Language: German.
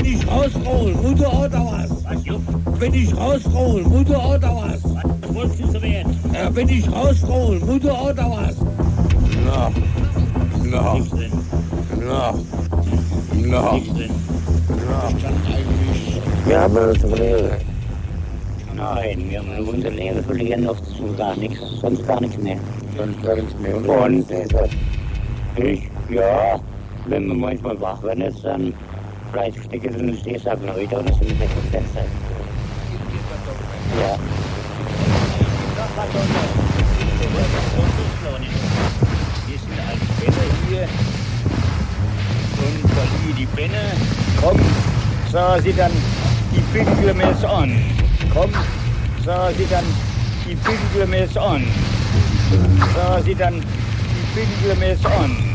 Wenn ich rausroll, Mutter oder was? Was, Jupp? Wenn ich rausroll, Mutter oder was? Was wolltest du so werden? Ja, wenn ich rausroll, Mutter oder was? No. No. Nichts drin. No. No. Nichts drin. Wir haben eine Lehre. Nein, wir haben unsere Lehre verlieren noch zu gar nichts, sonst gar nichts mehr. Sonst gar nichts mehr. Und ja, wenn wir manchmal wach werden, ist dann Fleischstücke sind es stehst ab Leute und es sind nicht das Fenster. Ja. Wir sind als Bälle hier und verliehen die Bälle. Komm, sah sie dann, die Bügel mir es an. Komm, sah sie dann, die Bügel mir es an. Sah sie dann, die Bügel mir es an.